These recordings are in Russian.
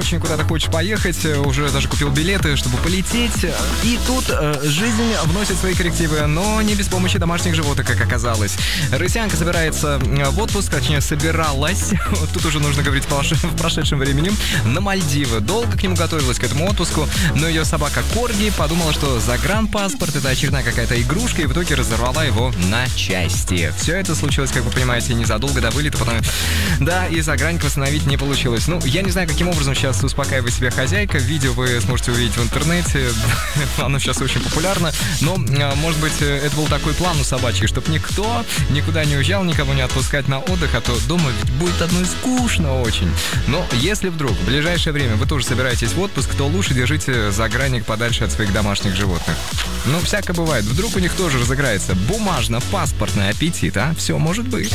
очень куда-то хочешь поехать, уже даже купил билеты, чтобы полететь. И тут жизнь вносит свои коррективы, но не без помощи домашних животных, как оказалось. Россиянка собирается в отпуск, точнее собиралась, тут уже нужно говорить в прошедшем времени, на Мальдивы. Долго к нему готовилась, к этому отпуску, но ее собака Корги подумала, что загранпаспорт — это очередная какая-то игрушка, и в итоге разорвала его на части. Все это случилось, как вы понимаете, незадолго до вылета, потом... Да, и загранник восстановить не получилось. Ну, я не знаю, каким образом сейчас успокаивает себя хозяйка. Видео вы сможете увидеть в интернете. Оно сейчас очень популярно. Но, может быть, это был такой план у собачьих, чтобы никто никуда не уезжал, никого не отпускать на отдых, а то дома ведь будет одной скучно очень. Но если вдруг в ближайшее время вы тоже собираетесь в отпуск, то лучше держите загранник подальше от своих домашних животных. Ну, всякое бывает. Вдруг у них тоже разыграется бумажно-паспортный аппетит, а? Все может быть.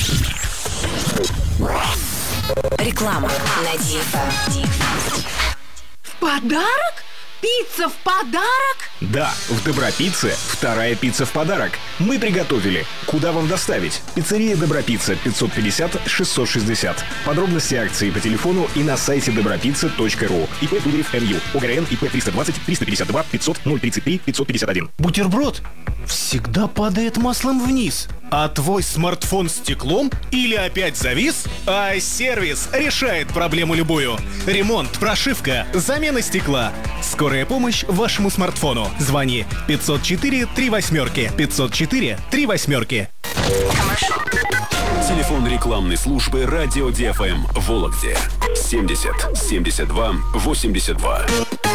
Реклама на DFM. В подарок? Пицца в подарок? Да, в Добропицце вторая пицца в подарок. Мы приготовили. Куда вам доставить? Пиццерия Добропицца, 550-660. Подробности акции по телефону и на сайте добропицца.ру. ИП Дударев МЮ. ОГРН ИП 320-352-500-033-551. Бутерброд всегда падает маслом вниз. А твой смартфон стеклом или опять завис? iService решает проблему любую. Ремонт, прошивка, замена стекла. Скорая помощь вашему смартфону. Звони 504-38. 504-38. Телефон рекламной службы «Радио DFM» в Вологде. 70 72 82.